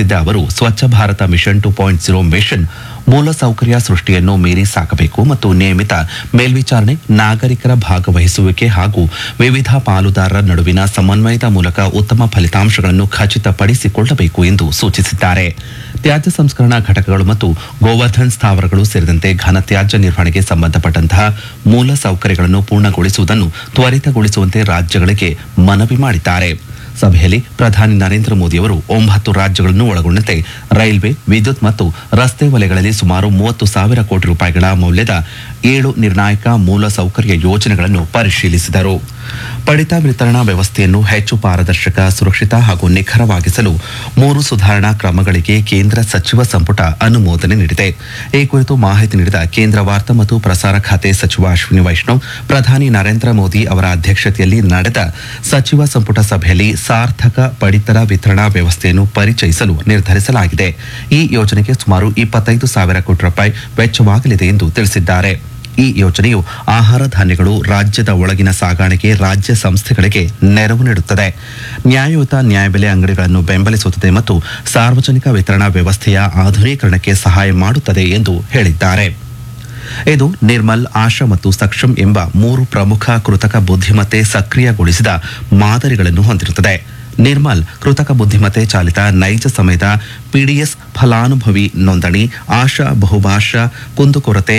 ತಿಳಿಸಿದ್ದ ಅವರು Swachh Bharat mission 2.0 mission ಮೂಲಸೌಕರ್ಯ ಸೃಷ್ಟಿಯನ್ನು ಮೀರಿ ಸಾಕಬೇಕು ಮತ್ತು ನಿಯಮಿತ ಮೇಲ್ವಿಚಾರಣೆ, ನಾಗರಿಕರ ಭಾಗವಹಿಸುವಿಕೆ ಹಾಗೂ ವಿವಿಧ ಪಾಲುದಾರರ ನಡುವಿನ ಸಮನ್ವಯದ ಮೂಲಕ ಉತ್ತಮ ಫಲಿತಾಂಶಗಳನ್ನು ಖಚಿತಪಡಿಸಿಕೊಳ್ಳಬೇಕು ಎಂದು ಸೂಚಿಸಿದ್ದಾರೆ. ತ್ಯಾಜ್ಯ ಸಂಸ್ಕರಣಾ ಘಟಕಗಳು ಮತ್ತು ಗೋವರ್ಧನ್ ಸ್ಥಾವರಗಳು ಸೇರಿದಂತೆ ಘನತ್ಯಾಜ್ಯ ನಿರ್ವಹಣೆಗೆ ಸಂಬಂಧಪಟ್ಟಂತಹ ಮೂಲ ಸೌಕರ್ಯಗಳನ್ನು ಪೂರ್ಣಗೊಳಿಸುವುದನ್ನು ತ್ವರಿತಗೊಳಿಸುವಂತೆ ರಾಜ್ಯಗಳಿಗೆ ಮನವಿ ಮಾಡಿದ್ದಾರೆ. ಸಭೆಯಲ್ಲಿ ಪ್ರಧಾನಿ ನರೇಂದ್ರ ಮೋದಿಯವರು 9 ರಾಜ್ಯಗಳನ್ನು ಒಳಗೊಂಡಂತೆ ರೈಲ್ವೆ, ವಿದ್ಯುತ್ ಮತ್ತು ರಸ್ತೆ ವಲಯಗಳಲ್ಲಿ ಸುಮಾರು 30,000 ಕೋಟಿ ರೂಪಾಯಿಗಳ ಮೌಲ್ಯದ 7 ನಿರ್ಣಾಯಕ ಮೂಲಸೌಕರ್ಯ ಯೋಜನೆಗಳನ್ನು ಪರಿಶೀಲಿಸಿದರು. ಪಡಿತ ವಿತರಣಾ ವ್ಯವಸ್ಥೆಯನ್ನು ಹೆಚ್ಚು ಪಾರದರ್ಶಕ, ಸುರಕ್ಷಿತ ಹಾಗೂ ನಿಖರವಾಗಿಸಲು 3 ಸುಧಾರಣಾ ಕ್ರಮಗಳಿಗೆ ಕೇಂದ್ರ ಸಚಿವ ಸಂಪುಟ ಅನುಮೋದನೆ ನೀಡಿದೆ. ಈ ಕುರಿತು ಮಾಹಿತಿ ನೀಡಿದ ಕೇಂದ್ರ ವಾರ್ತಾ ಮತ್ತು ಪ್ರಸಾರ ಖಾತೆ ಸಚಿವ ಅಶ್ವಿನಿ ವೈಷ್ಣವ್, ಪ್ರಧಾನಿ ನರೇಂದ್ರ ಮೋದಿ ಅವರ ಅಧ್ಯಕ್ಷತೆಯಲ್ಲಿ ನಡೆದ ಸಚಿವ ಸಂಪುಟ ಸಭೆಯಲ್ಲಿ ಸಾರ್ಥಕ ಪಡಿತರ ವಿತರಣಾ ವ್ಯವಸ್ಥೆಯನ್ನು ಪರಿಚಯಿಸಲು ನಿರ್ಧರಿಸಲಾಗಿದೆ. ಈ ಯೋಜನೆಗೆ ಸುಮಾರು 25,000 ಕೋಟಿ ರೂಪಾಯಿ ವೆಚ್ಚವಾಗಲಿದೆ ಎಂದು ತಿಳಿಸಿದ್ದಾರೆ. ಈ ಯೋಜನೆಯು ಆಹಾರ ಧಾನ್ಯಗಳು ರಾಜ್ಯದ ಒಳಗಿನ ಸಾಗಾಣಿಕೆ ರಾಜ್ಯ ಸಂಸ್ಥೆಗಳಿಗೆ ನೆರವು ನೀಡುತ್ತದೆ, ನ್ಯಾಯಯುತ ನ್ಯಾಯಬೆಲೆ ಅಂಗಡಿಗಳನ್ನು ಬೆಂಬಲಿಸುತ್ತದೆ ಮತ್ತು ಸಾರ್ವಜನಿಕ ವಿತರಣಾ ವ್ಯವಸ್ಥೆಯ ಆಧುನೀಕರಣಕ್ಕೆ ಸಹಾಯ ಮಾಡುತ್ತದೆ ಎಂದು ಹೇಳಿದ್ದಾರೆ. ಇದು ನಿರ್ಮಲ್, ಆಶಾ ಮತ್ತು ಸಕ್ಷಮ್ ಎಂಬ 3 ಪ್ರಮುಖ ಕೃತಕ ಬುದ್ಧಿಮತ್ತೆ ಸಕ್ರಿಯಗೊಳಿಸಿದ ಮಾದರಿಗಳನ್ನು ಹೊಂದಿರುತ್ತದೆ. ನಿರ್ಮಲ್ ಕೃತಕ ಬುದ್ಧಿಮತ್ತೆ ಚಾಲಿತ ನೈಜ ಸಮಯದ ಪಿಡಿಎಸ್ ಫಲಾನುಭವಿ ನೋಂದಣಿ, ಆಶಾ ಬಹುಭಾಷಾ ಕುಂದುಕೊರತೆ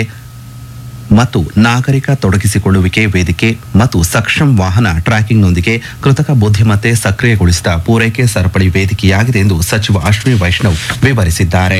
ಮತ್ತು ನಾಗರಿಕ ತೊಡಗಿಸಿಕೊಳ್ಳುವಿಕೆ ವೇದಿಕೆ ಮತ್ತು ಸಕ್ಷಮ್ ವಾಹನ ಟ್ರ್ಯಾಕಿಂಗ್ನೊಂದಿಗೆ ಕೃತಕ ಬುದ್ಧಿಮತ್ತೆ ಸಕ್ರಿಯಗೊಳಿಸಿದ ಪೂರೈಕೆ ಸರಪಳಿ ವೇದಿಕೆಯಾಗಿದೆ ಎಂದು ಸಚಿವ ಅಶ್ವಿನಿ ವೈಷ್ಣವ್ ವಿವರಿಸಿದ್ದಾರೆ.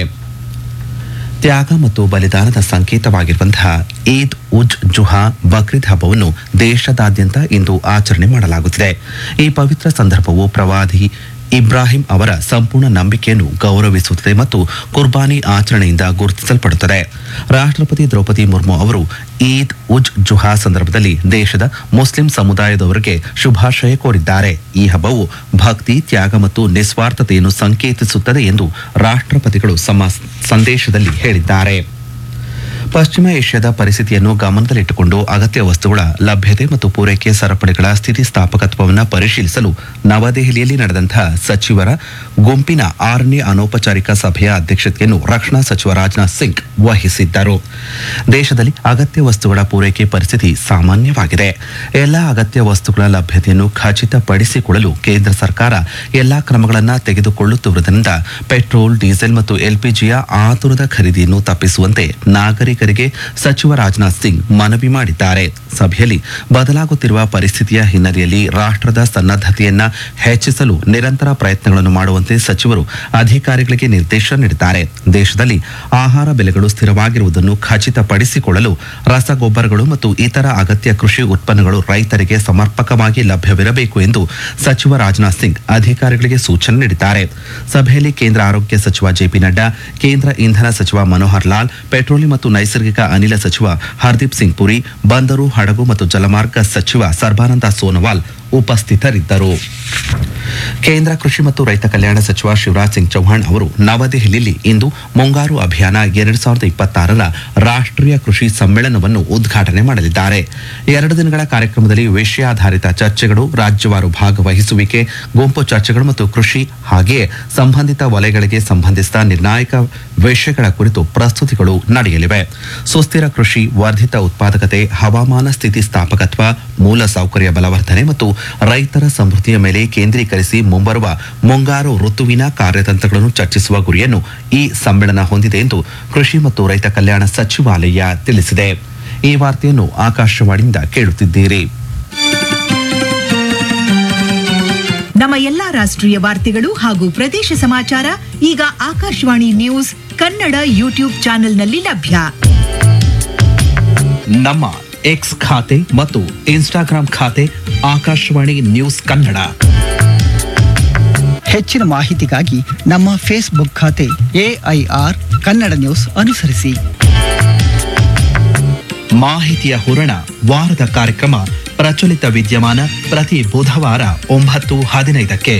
ತ್ಯಾಗ ಮತ್ತು ಬಲಿದಾನದ ಸಂಕೇತವಾಗಿರುವಂತಹ ಈದ್ ಉಜ್ ಜುಹಾ ಬಕ್ರೀದ್ ಹಬ್ಬವನ್ನು ದೇಶದಾದ್ಯಂತ ಇಂದು ಆಚರಣೆ ಮಾಡಲಾಗುತ್ತಿದೆ. ಈ ಪವಿತ್ರ ಸಂದರ್ಭವು ಪ್ರವಾದಿ ಇಬ್ರಾಹಿಂ ಅವರ ಸಂಪೂರ್ಣ ನಂಬಿಕೆಯನ್ನು ಗೌರವಿಸುತ್ತದೆ ಮತ್ತು ಕುರ್ಬಾನಿ ಆಚರಣೆಯಿಂದ ಗುರುತಿಸಲ್ಪಡುತ್ತದೆ. ರಾಷ್ಟ್ರಪತಿ ದ್ರೌಪದಿ ಮುರ್ಮು ಅವರು ಈದ್ ಉಜ್ ಜುಹಾ ಸಂದರ್ಭದಲ್ಲಿ ದೇಶದ ಮುಸ್ಲಿಂ ಸಮುದಾಯದವರಿಗೆ ಶುಭಾಶಯ ಕೋರಿದ್ದಾರೆ. ಈ ಹಬ್ಬವು ಭಕ್ತಿ, ತ್ಯಾಗ ಮತ್ತು ನಿಸ್ವಾರ್ಥತೆಯನ್ನು ಸಂಕೇತಿಸುತ್ತದೆ ಎಂದು ರಾಷ್ಟ್ರಪತಿಗಳು ತಮ್ಮ ಸಂದೇಶದಲ್ಲಿ ಹೇಳಿದ್ದಾರೆ. ಪಶ್ಚಿಮ ಏಷ್ಯಾದ ಪರಿಸ್ಥಿತಿಯನ್ನು ಗಮನದಲ್ಲಿಟ್ಟುಕೊಂಡು ಅಗತ್ಯ ವಸ್ತುಗಳ ಲಭ್ಯತೆ ಮತ್ತು ಪೂರೈಕೆ ಸರಪಳಿಗಳ ಸ್ಥಿತಿಸ್ಥಾಪಕತ್ವವನ್ನು ಪರಿಶೀಲಿಸಲು ನವದೆಹಲಿಯಲ್ಲಿ ನಡೆದಂತಹ ಸಚಿವರ ಗುಂಪಿನ 6ನೇ ಅನೌಪಚಾರಿಕ ಸಭೆಯ ಅಧ್ಯಕ್ಷತೆಯನ್ನು ರಕ್ಷಣಾ ಸಚಿವ ರಾಜನಾಥ್ ಸಿಂಗ್ ವಹಿಸಿದ್ದರು. ದೇಶದಲ್ಲಿ ಅಗತ್ಯ ವಸ್ತುಗಳ ಪೂರೈಕೆ ಪರಿಸ್ಥಿತಿ ಸಾಮಾನ್ಯವಾಗಿದೆ. ಎಲ್ಲಾ ಅಗತ್ಯ ವಸ್ತುಗಳ ಲಭ್ಯತೆಯನ್ನು ಖಚಿತಪಡಿಸಿಕೊಳ್ಳಲು ಕೇಂದ್ರ ಸರ್ಕಾರ ಎಲ್ಲಾ ಕ್ರಮಗಳನ್ನು ತೆಗೆದುಕೊಳ್ಳುತ್ತಿರುವುದರಿಂದ ಪೆಟ್ರೋಲ್, ಡೀಸೆಲ್ ಮತ್ತು ಎಲ್ಪಿಜಿಯ ಆತುರದ ಖರೀದಿಯನ್ನು ತಪ್ಪಿಸುವಂತೆ ನಾಗರಿಕರಿಗೆ ಸಚಿವ ರಾಜನಾಥ್ ಸಿಂಗ್ ಮನವಿ ಮಾಡಿದ್ದಾರೆ. ಸಭೆಯಲ್ಲಿ ಬದಲಾಗುತ್ತಿರುವ ಪರಿಸ್ಥಿತಿಯ ಹಿನ್ನೆಲೆಯಲ್ಲಿ ರಾಷ್ಟ್ರದ ಸನ್ನದ್ಧತೆಯನ್ನ ಹೆಚ್ಚಿಸಲು ನಿರಂತರ ಪ್ರಯತ್ನಗಳನ್ನು ಮಾಡುವಂತೆ ಸಚಿವರು ಅಧಿಕಾರಿಗಳಿಗೆ ನಿರ್ದೇಶನ ನೀಡಿದ್ದಾರೆ. ದೇಶದಲ್ಲಿ ಆಹಾರ ಬೆಲೆಗಳು ಸ್ಥಿರವಾಗಿರುವುದನ್ನು ಖಚಿತಪಡಿಸಿಕೊಳ್ಳಲು ರಸಗೊಬ್ಬರಗಳು ಮತ್ತು ಇತರ ಅಗತ್ಯ ಕೃಷಿ ಉತ್ಪನ್ನಗಳು ರೈತರಿಗೆ ಸಮರ್ಪಕವಾಗಿ ಲಭ್ಯವಿರಬೇಕು ಎಂದು ಸಚಿವ ರಾಜನಾಥ್ ಸಿಂಗ್ ಅಧಿಕಾರಿಗಳಿಗೆ ಸೂಚನೆ ನೀಡಿದ್ದಾರೆ. ಸಭೆಯಲ್ಲಿ ಕೇಂದ್ರ ಆರೋಗ್ಯ ಸಚಿವ ಜೆಪಿ ನಡ್ಡಾ, ಕೇಂದ್ರ ಇಂಧನ ಸಚಿವ ಮನೋಹರ್ ಲಾಲ್, ಪೆಟ್ರೋಲಿಯಂ ಮತ್ತು ನೈಸರ್ಗಿಕ ಅನಿಲ ಸಚಿವ ಹರ್ದೀಪ್ ಸಿಂಗ್ ಪುರಿ, ಬಂದರು, ಹಡಗು ಮತ್ತು ಜಲಮಾರ್ಗ ಸಚಿವ ಸರ್ಬಾನಂದ ಸೋನೋವಾಲ್ ಉಪಸ್ಥಿತರಿದ್ದರು. ಕೇಂದ್ರ ಕೃಷಿ ಮತ್ತು ರೈತ ಕಲ್ಯಾಣ ಸಚಿವ ಶಿವರಾಜ್ ಸಿಂಗ್ ಚೌಹಾಣ್ ಅವರು ನವದೆಹಲಿಯಲ್ಲಿ ಇಂದು ಮುಂಗಾರು ಅಭಿಯಾನ 2026ರ ರಾಷ್ಟ್ರೀಯ ಕೃಷಿ ಸಮ್ಮೇಳನವನ್ನು ಉದ್ಘಾಟನೆ ಮಾಡಲಿದ್ದಾರೆ. 2 ದಿನಗಳ ಕಾರ್ಯಕ್ರಮದಲ್ಲಿ ವಿಷಯಾಧಾರಿತ ಚರ್ಚೆಗಳು, ರಾಜ್ಯವಾರು ಭಾಗವಹಿಸುವಿಕೆ, ಗುಂಪು ಚರ್ಚೆಗಳು ಮತ್ತು ಕೃಷಿ ಹಾಗೆಯೇ ಸಂಬಂಧಿತ ವಲಯಗಳಿಗೆ ಸಂಬಂಧಿಸಿದ ನಿರ್ಣಾಯಕ ವಿಷಯಗಳ ಕುರಿತು ಪ್ರಸ್ತುತಿಗಳು ನಡೆಯಲಿವೆ. ಸುಸ್ಥಿರ ಕೃಷಿ, ವರ್ಧಿತ ಉತ್ಪಾದಕತೆ, ಹವಾಮಾನ ಸ್ಥಿತಿಸ್ಥಾಪಕತ್ವ, ಮೂಲ ಸೌಕರ್ಯ ಬಲವರ್ಧನೆ ಮತ್ತು ರೈತರ ಸಮೃದ್ಧಿಯ ಮೇಲೆ ಕೇಂದ್ರೀಕರಿಸಿ ಮುಂಬರುವ ಮುಂಗಾರು ಋತುವಿನ ಕಾರ್ಯತಂತ್ರಗಳನ್ನು ಚರ್ಚಿಸುವ ಗುರಿಯನ್ನು ಈ ಸಮ್ಮೇಳನ ಹೊಂದಿದೆ ಎಂದು ಕೃಷಿ ಮತ್ತು ರೈತ ಕಲ್ಯಾಣ ಸಚಿವಾಲಯ ತಿಳಿಸಿದೆ. ಈ ವಾರ್ತೆಯನ್ನು ಆಕಾಶವಾಣಿಯಿಂದ ಕೇಳುತ್ತಿದ್ದೀರಿ. ನಮ್ಮ ಎಲ್ಲಾ ರಾಷ್ಟ್ರೀಯ ವಾರ್ತೆಗಳು ಹಾಗೂ ಪ್ರದೇಶ ಸಮಾಚಾರ ಈಗ ಆಕಾಶವಾಣಿ ನ್ಯೂಸ್ ಕನ್ನಡ ಯೂಟ್ಯೂಬ್ ಚಾನೆಲ್ನಲ್ಲಿ ಲಭ್ಯ. ನಮ್ಮ ಎಕ್ಸ್ ಖಾತೆ ಮತ್ತು ಇನ್ಸ್ಟಾಗ್ರಾಂ ಖಾತೆ ಆಕಾಶವಾಣಿ ನ್ಯೂಸ್ ಕನ್ನಡ. ಹೆಚ್ಚಿನ ಮಾಹಿತಿಗಾಗಿ ನಮ್ಮ ಫೇಸ್ಬುಕ್ ಖಾತೆ AIR ಕನ್ನಡ ನ್ಯೂಸ್ ಅನುಸರಿಸಿ. ಮಾಹಿತಿಯ ಹೂರಣ, ವಾರದ ಕಾರ್ಯಕ್ರಮ ಪ್ರಚಲಿತ ವಿದ್ಯಮಾನ ಪ್ರತಿ ಬುಧವಾರ 9:15ಕ್ಕೆ.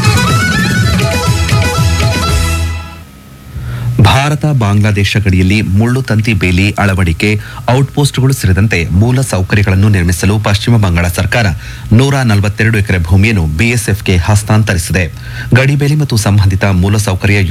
ಭಾರತ ಬಾಂಗ್ಲಾದೇಶ ಗಡಿಯಲ್ಲಿ ಮುಳ್ಳು ತಂತಿ ಬೇಲಿ ಅಳವಡಿಕೆ, ಔಟ್ಪೋಸ್ಟ್ಗಳು ಸೇರಿದಂತೆ ಮೂಲ ಸೌಕರ್ಯಗಳನ್ನು ನಿರ್ಮಿಸಲು ಪಶ್ಚಿಮ ಬಂಗಾಳ ಸರ್ಕಾರ 142 ಎಕರೆ ಭೂಮಿಯನ್ನು BSFಗೆ ಹಸ್ತಾಂತರಿಸಿದೆ. ಗಡಿಬೇಲಿ ಮತ್ತು ಸಂಬಂಧಿತ ಮೂಲಸೌಕರ್ಯ